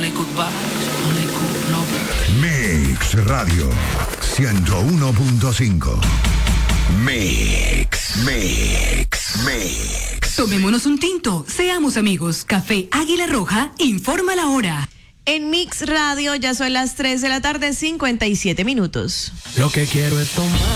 only goodbyes, only good lovers. Mix Radio 101.5. Mix. Tomémonos un tinto, seamos amigos. Café Águila Roja informa la hora. En Mix Radio ya son las 3 de la tarde, 57 minutos. Lo que quiero es tomar.